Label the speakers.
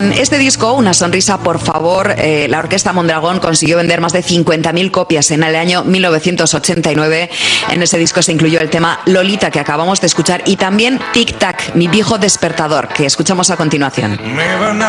Speaker 1: Con este disco, Una sonrisa, por favor, la Orquesta Mondragón consiguió vender más de 50.000 copias en el año 1989. En ese disco se incluyó el tema Lolita, que acabamos de escuchar, y también Tic Tac, mi viejo despertador, que escuchamos a continuación.
Speaker 2: Me van a